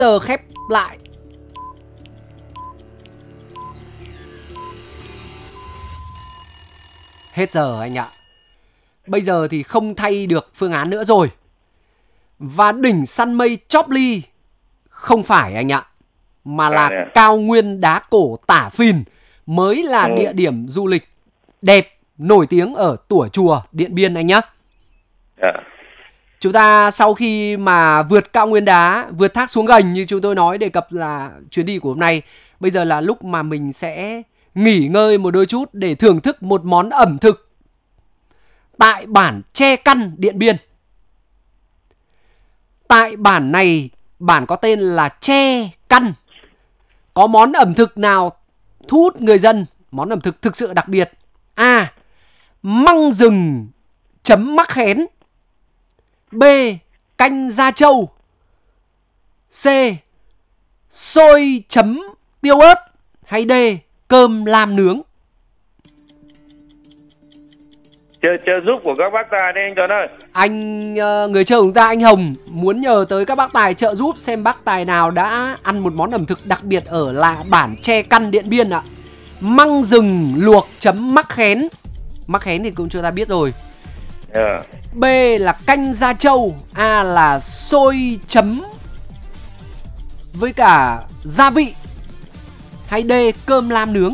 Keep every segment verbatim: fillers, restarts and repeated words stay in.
Giờ khép lại. Hết giờ anh ạ. Bây giờ thì không thay được phương án nữa rồi. Và đỉnh săn mây Chóp Ly không phải anh ạ, mà là À, cao nguyên đá cổ Tả Phìn mới là ừ. địa điểm du lịch đẹp, nổi tiếng ở Tủa Chùa, Điện Biên anh nhá. À. Chúng ta sau khi mà vượt cao nguyên đá, vượt thác xuống gành như chúng tôi nói đề cập là chuyến đi của hôm nay, bây giờ là lúc mà mình sẽ nghỉ ngơi một đôi chút để thưởng thức một món ẩm thực tại bản Tre Căn, Điện Biên. Tại bản này, bản có tên là Tre Căn. Có món ẩm thực nào thu hút người dân, món ẩm thực thực sự đặc biệt? A. Măng rừng chấm mắc khén. B. Canh da trâu. C. Xôi chấm tiêu ớt. Hay D. Cơm lam nướng. Trợ, trợ giúp của các bác tài đây anh Tuấn ơi. Anh uh, người chơi của chúng ta, anh Hồng, muốn nhờ tới các bác tài trợ giúp xem bác tài nào đã ăn một món ẩm thực đặc biệt ở là bản Tre Căn, Điện Biên ạ. Măng rừng luộc chấm mắc khén. Mắc khén thì cũng chúng ta biết rồi. Yeah. B là canh da trâu. A là xôi chấm với cả gia vị. Hay D. Cơm lam nướng.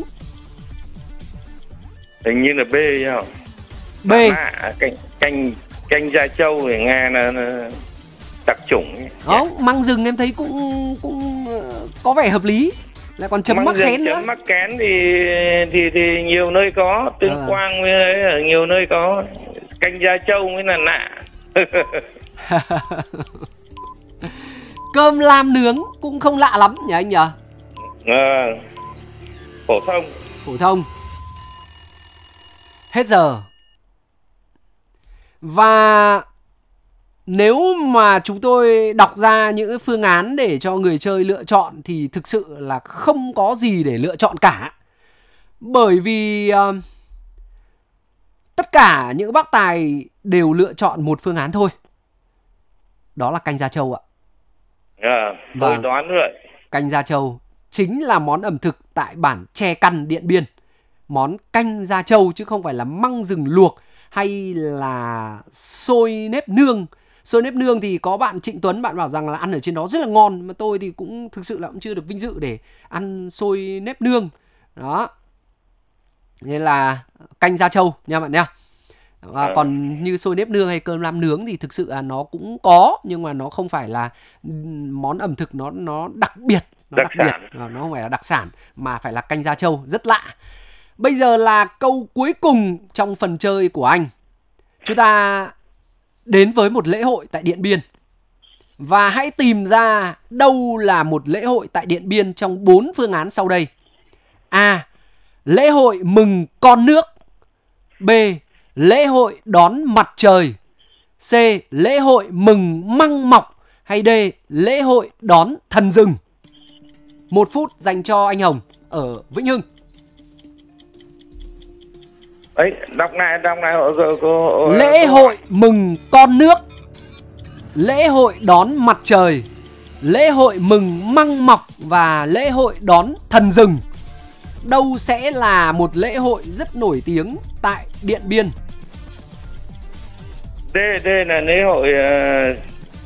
Hình như là B nhá. B. À, canh canh canh da trâu thì nghe là, là đặc chủng. Không, yeah. Măng rừng em thấy cũng cũng có vẻ hợp lý. Lại còn chấm mắc khén nữa. Chấm mắc khén thì thì thì nhiều nơi có, Tuyên à. Quang với ở nhiều nơi có. Canh da trâu mới là lạ. Cơm lam nướng cũng không lạ lắm nhỉ anh nhỉ? À, phổ thông. Phổ thông. Hết giờ. Và nếu mà chúng tôi đọc ra những phương án để cho người chơi lựa chọn thì thực sự là không có gì để lựa chọn cả. Bởi vì uh, tất cả những bác tài đều lựa chọn một phương án thôi. Đó là canh da trâu ạ. À, tôi Và đoán rồi. canh da trâu chính là món ẩm thực tại bản Tre Căn, Điện Biên. Món canh da trâu chứ không phải là măng rừng luộc hay là xôi nếp nương. Xôi nếp nương thì có bạn Trịnh Tuấn, bạn bảo rằng là ăn ở trên đó rất là ngon. Mà tôi thì cũng thực sự là cũng chưa được vinh dự để ăn xôi nếp nương. Đó. Nên là canh da trâu nha bạn nha. À, còn như xôi nếp nương hay cơm lam nướng thì thực sự là nó cũng có, nhưng mà nó không phải là món ẩm thực nó nó đặc biệt, nó đặc, đặc biệt, nó không phải là đặc sản mà phải là canh da trâu, rất lạ. Bây giờ là câu cuối cùng trong phần chơi của anh. Chúng ta đến với một lễ hội tại Điện Biên. Và hãy tìm ra đâu là một lễ hội tại Điện Biên trong bốn phương án sau đây. A. Lễ hội mừng con nước. B. Lễ hội đón mặt trời. C. Lễ hội mừng măng mọc. Hay D. Lễ hội đón thần rừng. Một phút dành cho anh Hồng ở Vĩnh Hưng. Ấy, đọc lại, đọc lại. Lễ hội mừng con nước. Lễ hội đón mặt trời. Lễ hội mừng măng mọc. Và lễ hội đón thần rừng. Đâu sẽ là một lễ hội rất nổi tiếng tại Điện Biên? D, D là lễ hội uh...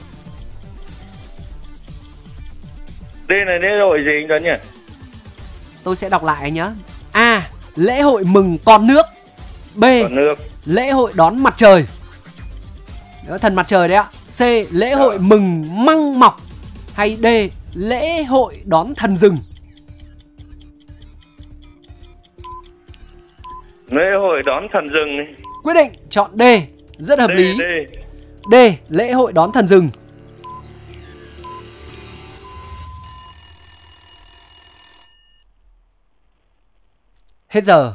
D là lễ hội gì anh Tuấn nhỉ? Tôi sẽ đọc lại anh nhé. A. Lễ hội mừng con nước. B. Con nước. Lễ hội đón mặt trời. Đó, thần mặt trời đấy ạ. C. Lễ hội Đó. mừng măng mọc. Hay D. Lễ hội đón thần rừng. Lễ hội đón thần rừng. Quyết định chọn D. Rất hợp D, lý. D. D. Lễ hội đón thần rừng. Hết giờ.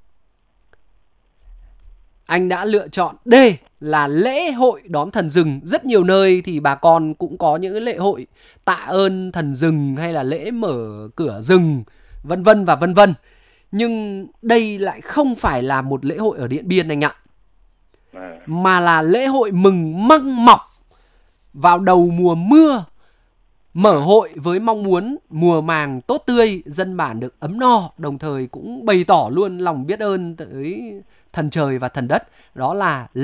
Anh đã lựa chọn D là lễ hội đón thần rừng. Rất nhiều nơi thì bà con cũng có những lễ hội tạ ơn thần rừng hay là lễ mở cửa rừng, vân vân và vân vân. Nhưng đây lại không phải là một lễ hội ở Điện Biên anh ạ. Mà là lễ hội mừng măng mọc vào đầu mùa mưa. Mở hội với mong muốn mùa màng tốt tươi, dân bản được ấm no, đồng thời cũng bày tỏ luôn lòng biết ơn tới thần trời và thần đất. Đó là